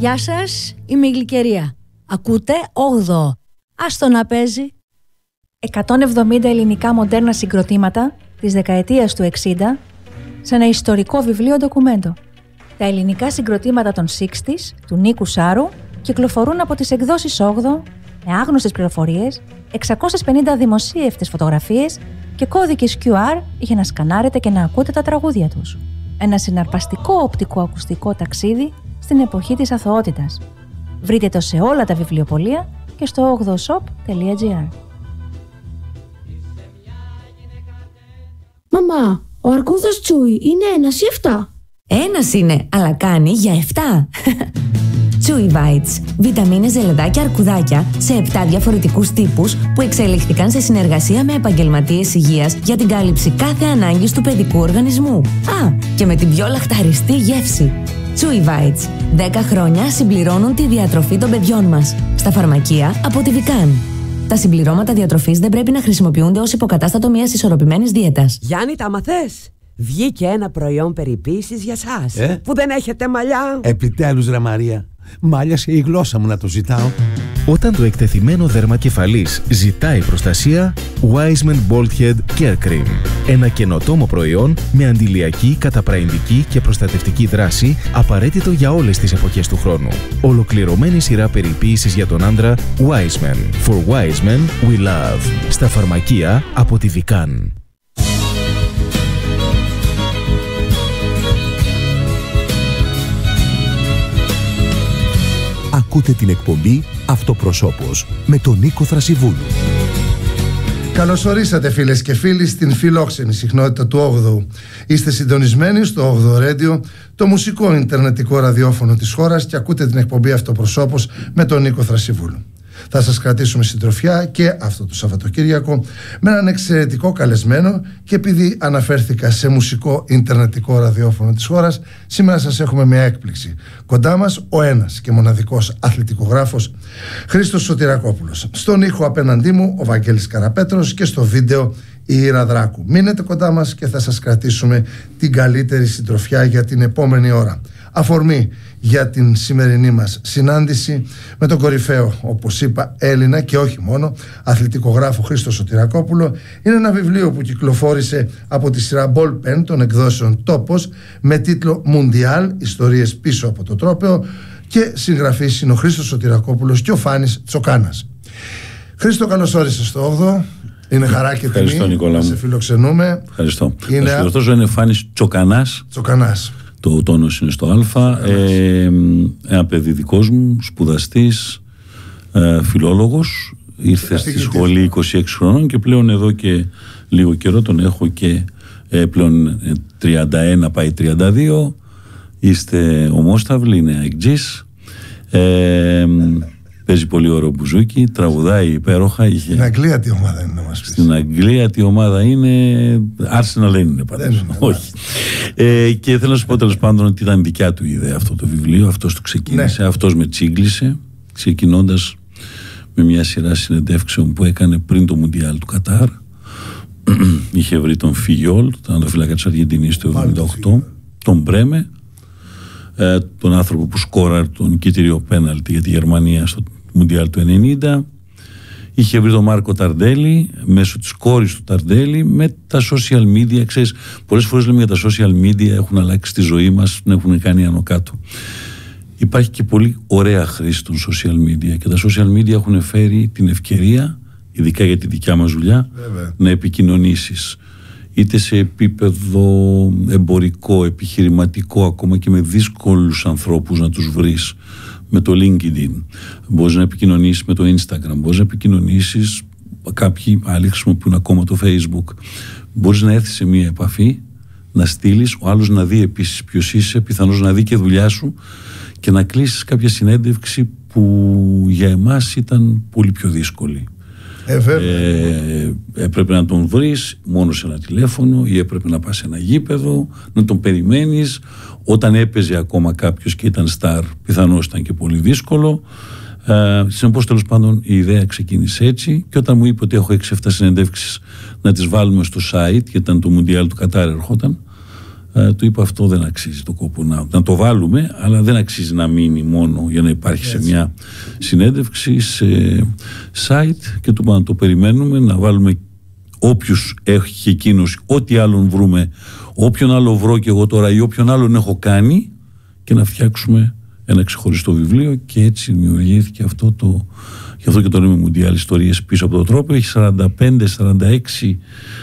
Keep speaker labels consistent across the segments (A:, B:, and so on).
A: Γεια σας, είμαι η Γλυκερία. Ακούτε 8ο. Άστο να παίζει.
B: 170 ελληνικά μοντέρνα συγκροτήματα της δεκαετίας του 60 σε ένα ιστορικό βιβλίο ντοκουμέντο. Τα ελληνικά συγκροτήματα των 60's του Νίκου Σάρου κυκλοφορούν από τις εκδόσεις 8ο με άγνωστες πληροφορίες, 650 δημοσίευτες φωτογραφίες και κώδικες QR για να σκανάρετε και να ακούτε τα τραγούδια τους. Ένα συναρπαστικό οπτικό-ακουστικό ταξίδι στην εποχή της αθωότητας. Βρείτε το σε όλα τα βιβλιοπωλεία και στο 8oshop.gr.
C: Μαμά, ο αρκούδας Τσούι είναι 1 ή 7?
D: Ένας είναι, αλλά κάνει για 7. Chewy Bites. Βιταμίνες, ζελεδάκια, αρκουδάκια σε 7 διαφορετικούς τύπους που εξελίχθηκαν σε συνεργασία με επαγγελματίες υγείας για την κάλυψη κάθε ανάγκης του παιδικού οργανισμού. Α, και με την πιο λαχταριστή γεύση. Chewy Bites. 10 χρόνια συμπληρώνουν τη διατροφή των παιδιών μας. Στα φαρμακεία από τη Vican. Τα συμπληρώματα διατροφής δεν πρέπει να χρησιμοποιούνται ως υποκατάστατο μιας ισορροπημένης δίαιτας.
E: Γιάννη, τα μαθες? Βγήκε ένα προϊόν περιποίησης για σας που δεν έχετε μαλλιά.
F: Επιτέλους ρε Μαρία, μάλιασε η γλώσσα μου να το ζητάω.
G: Όταν το εκτεθειμένο δέρμα κεφαλής ζητάει προστασία, Wiseman Bald Head Care Cream. Ένα καινοτόμο προϊόν με αντιλιακή, καταπραϊντική και προστατευτική δράση, απαραίτητο για όλες τις εποχές του χρόνου. Ολοκληρωμένη σειρά περιποίησης για τον άντρα Wiseman. For Wiseman we love. Στα φαρμακεία από τη Vican.
H: Ακούτε την εκπομπή Αυτοπροσώπος με τον Νίκο Θρασιβούλου.
I: Καλώς ορίσατε φίλες και φίλοι στην φιλόξενη συχνότητα του 8ου. Είστε συντονισμένοι στο 8ο Radio, το μουσικό ιντερνετικό ραδιόφωνο της χώρας, και ακούτε την εκπομπή Αυτοπροσώπος με τον Νίκο Θρασιβούλου. Θα σας κρατήσουμε συντροφιά και αυτό το Σαββατοκύριακο με έναν εξαιρετικό καλεσμένο, και επειδή αναφέρθηκα σε μουσικό ιντερνετικό ραδιόφωνο της χώρας, σήμερα σας έχουμε μια έκπληξη. Κοντά μας ο ένας και μοναδικός αθλητικογράφος Χρήστος Σωτηρακόπουλος. Στον ήχο απέναντί μου ο Βαγγέλης Καραπέτρος και στο βίντεο η Ήρα Δράκου. Μείνετε κοντά μας και θα σας κρατήσουμε την καλύτερη συντροφιά για την επόμενη ώρα. Αφορμή για την σημερινή μας συνάντηση με τον κορυφαίο, όπως είπα, Έλληνα και όχι μόνο αθλητικογράφο Χρήστο Σωτηρακόπουλο είναι ένα βιβλίο που κυκλοφόρησε από τη σειρά Ballpen των εκδόσεων Τόπος με τίτλο Μουντιάλ, ιστορίες πίσω από το τρόπαιο, και συγγραφής είναι ο Χρήστος Σωτηρακόπουλος και ο Φάνης Τσοκάνας. Χρήστο, καλώς όρισες στο 8ο. Είναι χαρά και τιμή να σε φιλοξενούμε.
J: Ευχαριστώ. Είναι Φάνης Τσοκανάς.
I: Τσοκανάς.
J: Το τόνος είναι στο Α. Ένα παιδί δικός μου, σπουδαστής, φιλόλογος. Ήρθε στη σχολή 26 χρονών και πλέον εδώ και λίγο καιρό τον έχω και πλέον 31 πάει 32. Είστε ομόσταυλοι, είναι αεκτζής. Παίζει πολύ ωραίο μπουζούκι, τραγουδάει υπέροχα.
I: Στην Αγγλία τι ομάδα είναι να μας πεις?
J: Στην Αγγλία τι ομάδα είναι? Arsenal δεν είναι πάντως. Όχι. Και θέλω να σου πω τέλος πάντων ότι ήταν δικιά του ιδέα αυτό το βιβλίο. Αυτός το ξεκίνησε, αυτός με τσίγκλισε, ξεκινώντας με μια σειρά συνεντεύξεων που έκανε πριν το Μουντιάλ του Κατάρ. Είχε βρει τον Φιγιόλ, τον ανδροφύλακα της Αργεντινής το 1978, τον Μπρέμε, τον άνθρωπο που σκόραρε τον νικητήριο πέναλτι για τη Γερμανία στο Μουντιάλ του 1990. Είχε βρει τον Μάρκο Ταρντέλη μέσω της κόρης του Ταρντέλη με τα social media. Ξέρεις, πολλές φορές λέμε για τα social media έχουν αλλάξει τη ζωή μας, την έχουν κάνει άνω κάτω. Υπάρχει και πολύ ωραία χρήση των social media, και τα social media έχουν φέρει την ευκαιρία, ειδικά για τη δικιά μας δουλειά, να επικοινωνήσεις είτε σε επίπεδο εμπορικό, επιχειρηματικό, ακόμα και με δύσκολους ανθρώπους να τους βρεις με το LinkedIn. Μπορείς να επικοινωνήσεις με το Instagram, μπορείς να επικοινωνήσεις, κάποιοι άλλοι χρησιμοποιούν ακόμα το Facebook. Μπορείς να έρθεις σε μία επαφή, να στείλεις, ο άλλος να δει επίσης ποιος είσαι, πιθανώς να δει και δουλειά σου, και να κλείσεις κάποια συνέντευξη που για εμάς ήταν πολύ πιο δύσκολη. Έπρεπε να τον βρεις μόνο σε ένα τηλέφωνο, ή έπρεπε να πας σε ένα γήπεδο, να τον περιμένεις. Όταν έπαιζε ακόμα κάποιος και ήταν στάρ, πιθανώς ήταν και πολύ δύσκολο. Συνεπώς, τέλος πάντων, η ιδέα ξεκίνησε έτσι, και όταν μου είπε ότι έχω 6-7 συνεντεύξεις να τις βάλουμε στο site, γιατί ήταν το Μουντιάλ του Κατάρ ερχόταν, του είπα αυτό δεν αξίζει το κόπο να το βάλουμε, αλλά δεν αξίζει να μείνει μόνο για να υπάρχει σε μια συνέντευξη σε site, και του είπα να το περιμένουμε, να βάλουμε όποιους έχει εκείνος, ό,τι άλλον βρούμε, όποιον άλλο βρω και εγώ τώρα ή όποιον άλλον έχω κάνει, και να φτιάξουμε ένα ξεχωριστό βιβλίο. Και έτσι δημιουργήθηκε αυτό το, γι' αυτό και το λέμε Μουντιάλ Ιστορίες πίσω από τον τρόπο. Έχει 45-46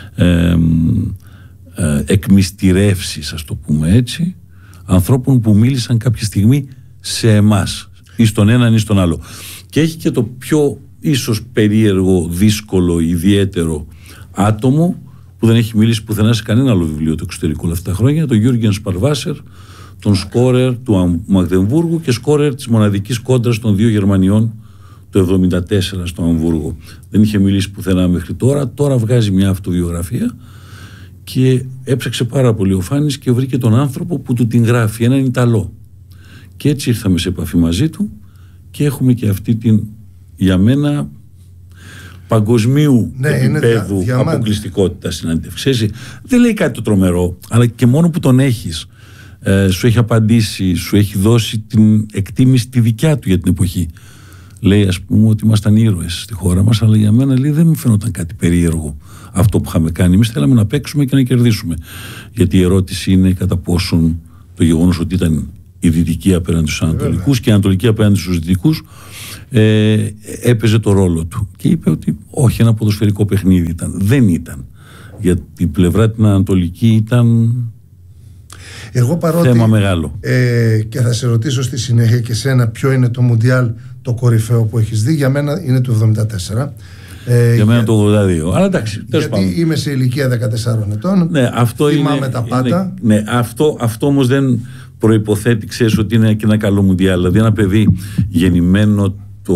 J: εκμυστηρεύσεις, ας το πούμε έτσι, ανθρώπων που μίλησαν κάποια στιγμή σε εμάς, ή στον έναν ή στον άλλο. Και έχει και το πιο ίσως περίεργο, δύσκολο, ιδιαίτερο άτομο που δεν έχει μιλήσει πουθενά σε κανένα άλλο βιβλίο του εξωτερικού όλα αυτά τα χρόνια, τον Γιούργεν Σπαρβάσερ, τον σκόρερ του Μαγδεμβούργου και σκόρερ της μοναδικής κόντρας των δύο Γερμανιών το 1974 στο Αμβούργο. Δεν είχε μιλήσει πουθενά μέχρι τώρα. Τώρα βγάζει μια αυτοβιογραφία και έψαξε πάρα πολύ ο Φάνης και βρήκε τον άνθρωπο που του την γράφει, έναν Ιταλό. Και έτσι ήρθαμε σε επαφή μαζί του και έχουμε και αυτή την, για μένα, παγκοσμίου επίπεδου αποκλειστικότητα συναντεύξη. Δεν λέει κάτι το τρομερό, αλλά και μόνο που τον έχεις, σου έχει απαντήσει, σου έχει δώσει την εκτίμηση τη δικιά του για την εποχή. Λέει, ας πούμε, ότι ήμασταν ήρωες στη χώρα μας, αλλά για μένα, λέει, δεν μου φαίνονταν κάτι περίεργο αυτό που είχαμε κάνει. Εμείς θέλαμε να παίξουμε και να κερδίσουμε. Γιατί η ερώτηση είναι κατά πόσον το γεγονός ότι ήταν οι δυτικοί απέναντι στους ανατολικούς και οι ανατολικοί απέναντι στους δυτικούς έπαιζε το ρόλο του. Και είπε ότι όχι, ένα ποδοσφαιρικό παιχνίδι ήταν. Δεν ήταν. Για την πλευρά την ανατολική ήταν
I: εγώ παρότι,
J: θέμα μεγάλο.
I: Και θα σε ρωτήσω στη συνέχεια και σένα ποιο είναι το Μουντιάλ το κορυφαίο που έχεις δει. Για μένα είναι το 74.
J: Για μένα το 82. Αλλά εντάξει,
I: γιατί είμαι σε ηλικία 14 ετών.
J: Ναι, αυτό
I: θυμάμαι τα πάντα.
J: Ναι, αυτό όμως δεν προϋποθέτει, ξέρεις, ότι είναι και ένα καλό Μουντιάλ. Δηλαδή ένα παιδί γεννημένο το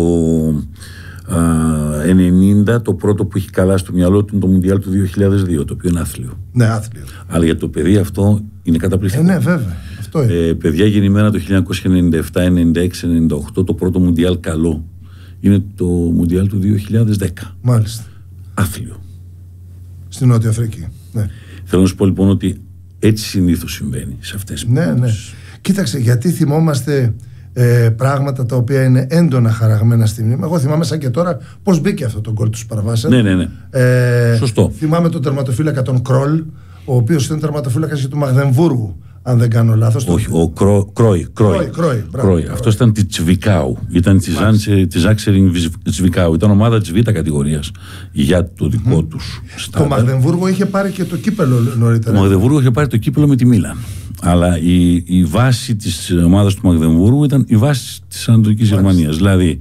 J: 90, το πρώτο που έχει καλά στο μυαλό του είναι το Μουντιάλ του 2002, το οποίο είναι άθλιο.
I: Ναι, άθλιο.
J: Αλλά για το παιδί αυτό είναι καταπληκτικό.
I: Ναι, βέβαια. Αυτό είναι.
J: Παιδιά γεννημένα το 1997, 96, 98, το πρώτο Μουντιάλ καλό είναι το Μουντιάλ του 2010.
I: Μάλιστα.
J: Άθλιο.
I: Στην Νότια Αφρική. Ναι.
J: Θέλω να σου πω λοιπόν ότι έτσι συνήθως συμβαίνει σε αυτές τις
I: περιπτώσεις. Ναι. Κοίταξε, γιατί θυμόμαστε πράγματα τα οποία είναι έντονα χαραγμένα στη μνήμη. Εγώ θυμάμαι σαν και τώρα πώς μπήκε αυτό το γκολ του Σπαρβάσερ.
J: Ναι. Σωστό.
I: Θυμάμαι τον τερματοφύλακα τον Κρόλ, ο οποίος ήταν τερματοφύλακας και του Μαγδεμβούργου, αν δεν κάνω λάθος.
J: Όχι, ο Κρόι. Αυτός ήταν τη Τσβικάου. Ήταν τη Ζάξερινγκ Τσβικάου. Ήταν ομάδα της Β' κατηγορίας για το δικό τους στάδιο.
I: Το Μαγδεμβούργο είχε πάρει και το κύπελο νωρίτερα.
J: Το Μαγδεμβούργο είχε πάρει το κύπελο με τη Μίλαν. Αλλά η βάση της ομάδας του Μαγδεμβούργου ήταν η βάση της Ανατολικής Γερμανίας. Δηλαδή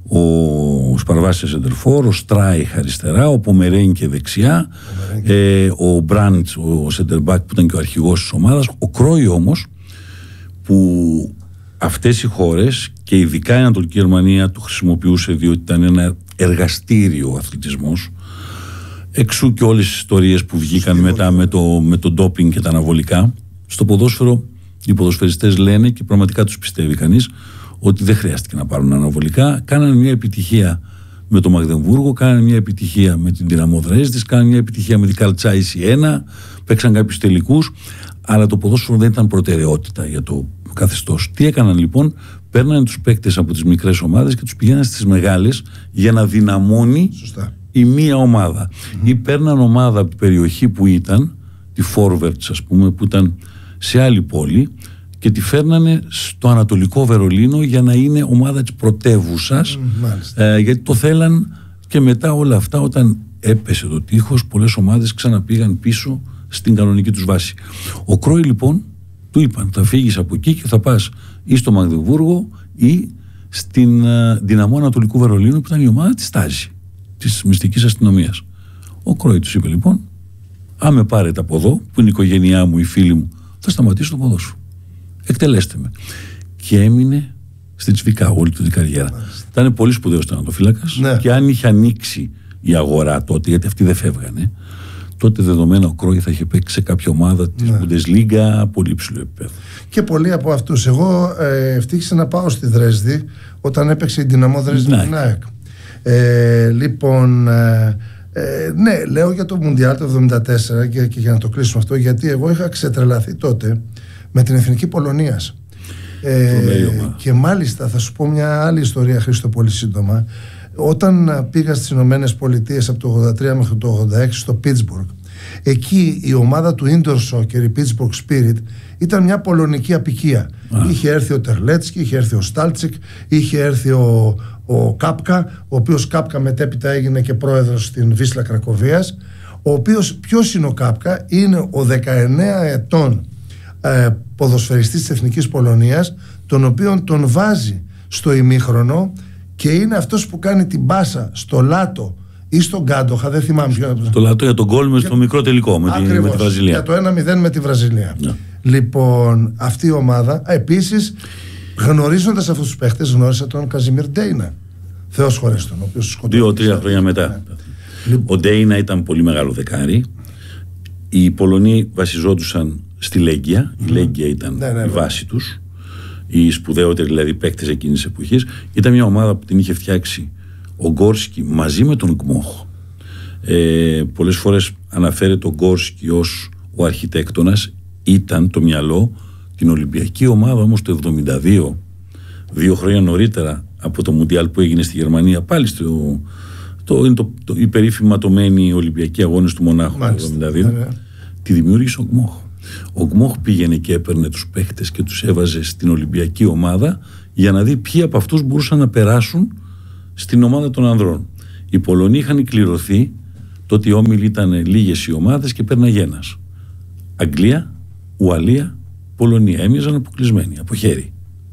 J: ο Σπαρβάσερ σεντερφόρ, ο Στράιχ αριστερά, ο Πομερένκε δεξιά, ο Μπραντς ο σεντερμπακ που ήταν και ο αρχηγός της ομάδας, ο Κρόι όμως, που αυτές οι χώρες και ειδικά η Ανατολική Γερμανία του χρησιμοποιούσε διότι ήταν ένα εργαστήριο ο αθλητισμός. Εξού και όλες τις ιστορίες που βγήκαν μετά με το ντόπινγκ και τα αναβολικά. Στο ποδόσφαιρο οι ποδοσφαιριστές λένε, και πραγματικά τους πιστεύει κανείς, ότι δεν χρειάστηκε να πάρουν αναβολικά. Κάνανε μια επιτυχία με το Μαγδεμβούργο, κάνανε μια επιτυχία με την Δυναμό Δρέσδης, κάνανε μια επιτυχία με την Καλτσάισι 1, παίξαν κάποιους τελικούς, αλλά το ποδόσφαιρο δεν ήταν προτεραιότητα για το καθεστώς. Τι έκαναν λοιπόν? Παίρνανε τους παίκτες από τις μικρές ομάδες και τους πηγαίναν στις μεγάλες για να δυναμώνει η μία ομάδα. Ή παίρναν ομάδα από την περιοχή που ήταν, τη Forwards ας πούμε, που ήταν σε άλλη πόλη, και τη φέρνανε στο Ανατολικό Βερολίνο για να είναι ομάδα της πρωτεύουσας, γιατί το θέλαν. Και μετά όλα αυτά, όταν έπεσε το τείχος, πολλές ομάδες ξαναπήγαν πίσω στην κανονική τους βάση. Ο Κρόι λοιπόν του είπαν, θα φύγεις από εκεί και θα πας ή στο Μαγδεμβούργο ή στην Δυναμό Ανατολικού Βερολίνου, που ήταν η ομάδα της Στάζη, της μυστικής αστυνομίας. Ο Κρόι τους είπε λοιπόν, αν με πάρετε από εδώ, που είναι η οικογένειά μου, οι φίλοι μου, θα σταματήσω το ποδόσφαιρο. Εκτελέστε με. Και έμεινε στη Τσβικά όλη του την καριέρα. Ήταν πολύ σπουδαίος τερματοφύλακας, και αν είχε ανοίξει η αγορά τότε, γιατί αυτοί δεν φεύγανε, τότε δεδομένα ο Κρόι θα είχε παίξει σε κάποια ομάδα της Bundesliga πολύ υψηλό επίπεδο. Και πολλοί από αυτούς. Εγώ ευτύχησα να πάω στη Δρέσδη όταν έπαιξε η Δυναμό Δρέσδη με την ΑΕΚ. Λοιπόν,
I: Ναι, λέω για το Μουντιάλ το 1974 και για να το κλείσουμε αυτό, γιατί εγώ είχα ξετρελαθεί τότε με την Εθνική Πολωνίας. Και μάλιστα θα σου πω μια άλλη ιστορία, Χρήστο, πολύ σύντομα. Όταν πήγα στις Ηνωμένες Πολιτείες από το 83 μέχρι το 86 στο Pittsburgh, εκεί η ομάδα του Indoor Soccer, η Pittsburgh Spirit, ήταν μια πολωνική απικία. Είχε έρθει ο Τερλέτσκι, είχε έρθει ο Στάλτσικ, είχε έρθει ο Κάπκα, ο οποίος Κάπκα μετέπειτα έγινε και πρόεδρος στην Βίσλα Κρακοβίας. Ο οποίος, ποιος είναι ο Κάπκα? Είναι ο 19 ετών ποδοσφαιριστής της Εθνικής Πολωνίας, τον οποίον τον βάζει στο ημίχρονο και είναι αυτός που κάνει την πάσα στο Λάτο ή στον Γκάντοχα, δεν θυμάμαι ποιο.
J: Στο Λάτο για τον γκολ με στο μικρό τελικό με τη Βραζιλία.
I: Για το 1-0 με τη Βραζιλία. Yeah. Λοιπόν, αυτή η ομάδα, επίσης, γνωρίζοντας αυτούς τους παίχτες, γνώρισα τον Καζιμίρ Ντέινα. Θεός χωρέστον, ο οποίος σκοτώθηκε
J: 2-3 χρόνια μετά. Ο Ντέινα ήταν πολύ μεγάλο δεκάρι. Οι Πολωνοί βασιζόντουσαν στη Λέγκια. Η Λέγκια ήταν η βάση τους. Οι σπουδαίότεροι δηλαδή παίκτες εκείνης της εποχής. Ήταν μια ομάδα που την είχε φτιάξει ο Γκόρσκι μαζί με τον Γκμόχ. Πολλές φορές αναφέρεται ο Γκόρσκι ως ο αρχιτέκτονας. Ήταν το μυαλό. Την Ολυμπιακή ομάδα όμως το 1972, 2 χρόνια νωρίτερα από το Μουντιάλ που έγινε στη Γερμανία, πάλι η περίφημη Ολυμπιακή Αγώνες του Μονάχου το 1972, τη δημιούργησε ο Γκμόχ. Ο Γκμόχ πήγαινε και έπαιρνε τους παίχτες και τους έβαζε στην Ολυμπιακή ομάδα για να δει ποιοι από αυτούς μπορούσαν να περάσουν στην ομάδα των ανδρών. Οι Πολωνοί είχαν κληρωθεί, τότε οι όμιλοι ήταν λίγες οι ομάδες και πέρναγε ένας. Αγγλία, Ουαλία, Πολωνία. Έμοιαζαν αποκλεισμένοι από χέρι.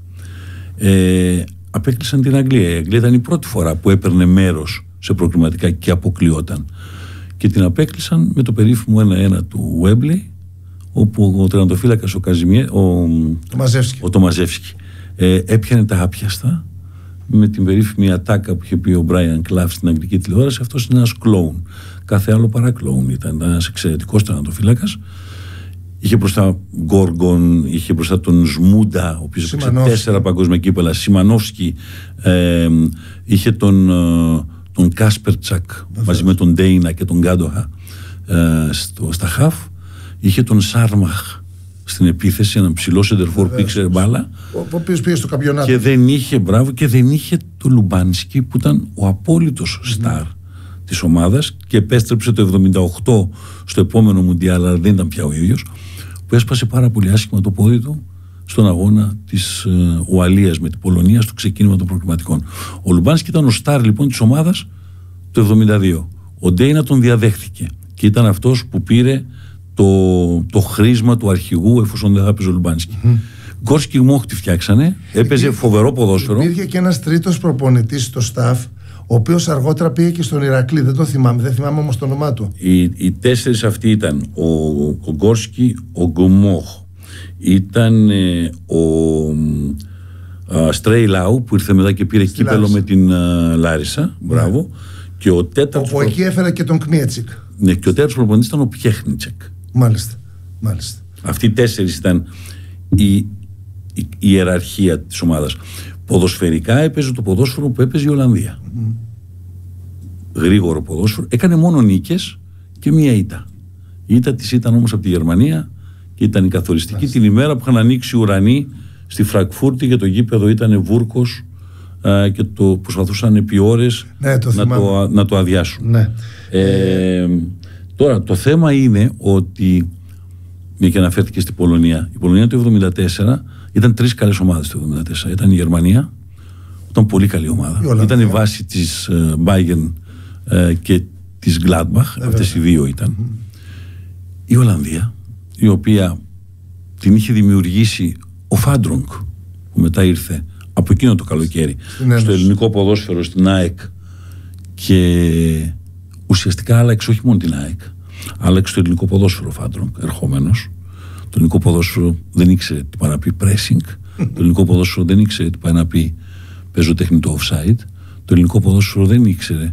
J: Απέκλεισαν την Αγγλία. Η Αγγλία ήταν η πρώτη φορά που έπαιρνε μέρος σε προκριματικά και αποκλειόταν. Και την απέκλεισαν με το περίφημο 1-1 του Βέμπλεϊ, όπου ο τερματοφύλακας ο Τομαζεύσκι έπιανε τα άπιαστα με την περίφημη ατάκα που είχε πει ο Μπράιαν Κλαφ στην αγγλική τηλεόραση. Αυτός είναι ένας κλόουν. Κάθε άλλο παρά κλόουν ήταν. Ένας εξαιρετικός τερματοφύλακας. Είχε μπροστά Γκόργον, είχε μπροστά τον Σμούντα, ο οποίος έπαιξε 4 παγκόσμια κύπελα, Σιμανόφσκι, είχε τον Κάσπερτσακ μαζί με τον Ντέινα και τον Γκάντοχα στα χαφ, είχε τον Σάρμαχ στην επίθεση, έναν ψηλό σεντερφόρ που ήξερε μπάλα,
I: ο οποίος πήγε στο καμπιονάτο.
J: Και δεν είχε το Λουμπάνσκι που ήταν ο απόλυτος στάρ της ομάδας και επέστρεψε το 1978 στο επόμενο Μουντιάλ, αλλά δεν ήταν πια ο ίδιος, που έσπασε πάρα πολύ άσχημα το πόδι του στον αγώνα της Ουαλίας με την Πολωνία στο ξεκίνημα των προκριματικών. Ο Λουμπάνσκι ήταν ο στάρ λοιπόν της ομάδας το 1972. Ο Ντέινα τον διαδέχθηκε και ήταν αυτός που πήρε το χρήσμα του αρχηγού, εφόσον δεν θα έπαιζε ο Λουμπάνσκι. Γκόρσκι Γκμόχ τη φτιάξανε, έπαιζε φοβερό ποδόσφαιρο.
I: Υπήρχε και ένας τρίτος προπονητής στο staff, ο οποίος αργότερα πήγε και στον Ηρακλή. Δεν θυμάμαι όμως το όνομά του.
J: Οι 4 αυτοί ήταν ο Γκόρσκι, ο Γκμόχ, ήταν ο Στρέιλαου που ήρθε μετά και πήρε κύπελο με την Λάρισα. Μπράβο. Και ο τέταρτος.
I: Όπου εκεί έφερε και τον Κμίετσικ.
J: Ναι, και ο τέταρτος προπονητής ήταν ο Πιέχνιτσεκ.
I: Μάλιστα.
J: Αυτοί οι 4 ήταν η ιεραρχία της ομάδας. Ποδοσφαιρικά έπαιζε το ποδόσφαιρο που έπαιζε η Ολλανδία. Γρήγορο ποδόσφαιρο. Έκανε μόνο νίκες και μία ήττα. Η ήττα της ήταν όμως από τη Γερμανία και ήταν η καθοριστική την ημέρα που είχαν ανοίξει ουρανοί στη Φραγκφούρτη και το γήπεδο ήταν βούρκος και το προσπαθούσαν επί ώρες να το αδειάσουν.
I: Ναι.
J: Τώρα το θέμα είναι ότι, μια και αναφέρθηκε στην Πολωνία, η Πολωνία το 1974 ήταν 3 καλές ομάδες το 1974. Ήταν η Γερμανία, ήταν πολύ καλή ομάδα. Ήταν η βάση της Bayern και της Gladbach, αυτές οι 2 ήταν. Η Ολλανδία, η οποία την είχε δημιουργήσει ο Φάντρογκ, που μετά ήρθε από εκείνο το καλοκαίρι στο ελληνικό ποδόσφαιρο, στην ΑΕΚ, και ουσιαστικά άλλαξε όχι μόνο την ΑΕΚ, άλλαξε το ελληνικό ποδόσφαιρο ο Φάντρογκ ερχόμενος. Το ελληνικό ποδόσφαιρο δεν ήξερε τι πάει να πει pressing, το ελληνικό ποδόσφαιρο δεν ήξερε τι πάει να πει παίζω τεχνητό offside, το ελληνικό ποδόσφαιρο δεν ήξερε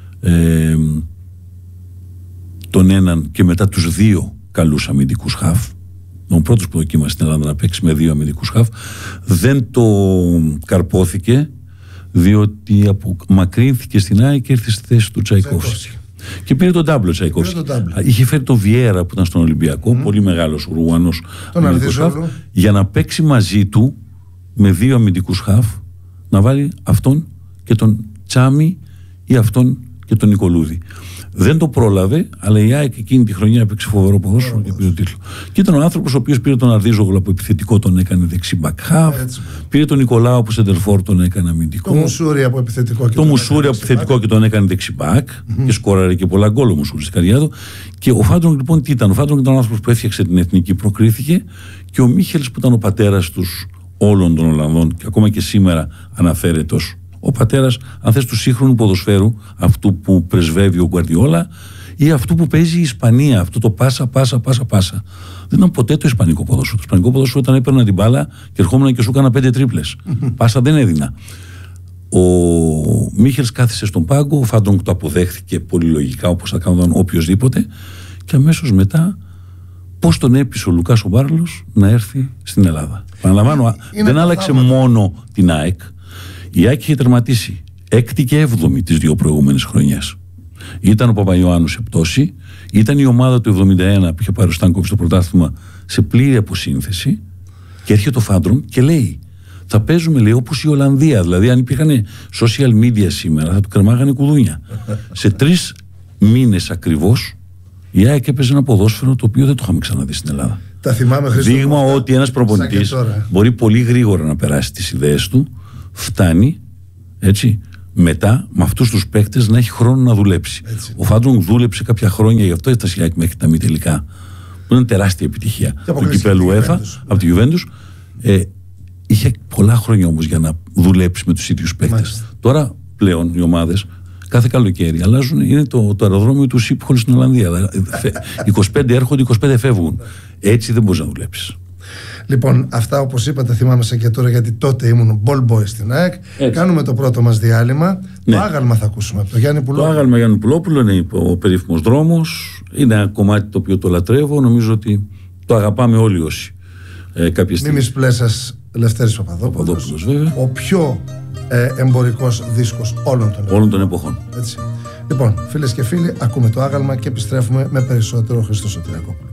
J: τον έναν και μετά τους 2 καλούς αμυντικούς χαφ. Ο πρώτος που δοκίμασε στην Ελλάδα να παίξει με 2 αμυντικούς χαφ δεν το καρπόθηκε, διότι απομακρύνθηκε στην ΑΕΚ και ήρθε στη θέση του Τσαϊκόφσκι. Και πήρε τον τάμπλο Τσαϊκόφσκι. Είχε φέρει τον Βιέρα που ήταν στον Ολυμπιακό, πολύ μεγάλος Ουρουγουανός, για να παίξει μαζί του με 2 αμυντικούς χαφ, να βάλει αυτόν και τον Τσάμι ή αυτόν και τον Νικολούδη. Δεν το πρόλαβε, αλλά η ΑΕΚ εκείνη τη χρονιά έπαιξε φοβερό ποδόσφαιρο και πήρε το τίτλο. Και ήταν ο άνθρωπος ο οποίος πήρε τον Αρδίζογλου από επιθετικό, τον έκανε δεξί μπακ χαφ. Πήρε τον Νικολάου από σεντερφόρ, τον έκανε αμυντικό.
I: Το Μουσούρι από επιθετικό
J: και τον έκανε δεξί μπακ. Και σκόραρε και πολλά γκολ ο Μουσούρι στην καριέρα του. Και ο Φάντρονγκ λοιπόν τι ήταν? Ο Φάντρονγκ ήταν ο άνθρωπος που έφτιαξε την εθνική, προκρίθηκε, και ο Μίχελς που ήταν ο πατέρας τους όλων των Ολλανδών και ακόμα και σήμερα αναφέρεται ως ο πατέρας, αν θες, του σύγχρονου ποδοσφαίρου, αυτού που πρεσβεύει ο Γκουαρδιόλα ή αυτού που παίζει η Ισπανία, αυτό το πάσα. Δεν ήταν ποτέ το ισπανικό ποδόσφαιρο. Το ισπανικό ποδόσφαιρο ήταν έπαιρνα την μπάλα και ερχόμουν και σου έκανα 5 τρίπλες. Πάσα δεν έδινα. Ο Μίχελς κάθισε στον πάγκο, ο Φάντρονγκ το αποδέχθηκε πολύ λογικά, όπως θα κάνονταν οποιοδήποτε, και αμέσως μετά πώς τον έπεισε ο Λουκάς ο Μπάρλος να έρθει στην Ελλάδα. Παραλαμβάνω, δεν άλλαξε μόνο την ΑΕΚ. Η ΑΕΚ είχε τερματίσει 6η και 7η τις 2 προηγούμενες χρονιές. Ήταν ο Παπαϊωάννου σε πτώση, ήταν η ομάδα του 71 που είχε πάρει ο Στάνκοβιτς στο πρωτάθλημα σε πλήρη αποσύνθεση, και έρχεται ο Φάντρονγκ και λέει: θα παίζουμε, λέει, όπως η Ολλανδία. Δηλαδή, αν υπήρχαν social media σήμερα, θα του κρεμάγανε κουδούνια. Σε 3 μήνες ακριβώς η ΑΕΚ έπαιζε ένα ποδόσφαιρο το οποίο δεν το είχαμε ξαναδεί στην Ελλάδα.
I: Τα θυμάμαι, Χρήστο.
J: Δείγμα ότι ένας προπονητής μπορεί πολύ γρήγορα να περάσει τις ιδέες του, φτάνει έτσι, μετά με αυτούς τους παίκτες να έχει χρόνο να δουλέψει. Έτσι. Ο Φάντρονγκ δούλεψε κάποια χρόνια, γι' αυτό έφτασε η ΑΕΚ μέχρι τα μη τελικά, που είναι τεράστια επιτυχία του κυπέλλου UEFA από τη Juventus. Είχε πολλά χρόνια όμως για να δουλέψει με τους ίδιους παίκτες. Τώρα πλέον οι ομάδες κάθε καλοκαίρι αλλάζουν, είναι το αεροδρόμιο του Σίπχολ στην Ολλανδία. 25 έρχονται, 25 φεύγουν. Έτσι δεν μπορείς να δουλέψεις.
I: Λοιπόν, αυτά όπως είπατε θυμάμαι σαν και τώρα, γιατί τότε ήμουν ball boy στην ΑΕΚ. Κάνουμε το πρώτο μας διάλειμμα. Ναι. Το άγαλμα θα ακούσουμε από τον Γιάννη Πουλόπουλο.
J: Το άγαλμα Γιάννη Πουλόπουλο είναι ο περίφημος δρόμος. Είναι ένα κομμάτι το οποίο το λατρεύω. Νομίζω ότι το αγαπάμε όλοι όσοι κάποια στιγμή.
I: Μίμης Πλέσας, Λευτέρης Παπαδόπουλος,
J: βέβαια.
I: Ο πιο εμπορικός δίσκος όλων των εποχών. Έτσι. Λοιπόν, φίλες και φίλοι, ακούμε το άγαλμα και επιστρέφουμε με περισσότερο Χριστό Σωτηριακόπουλο.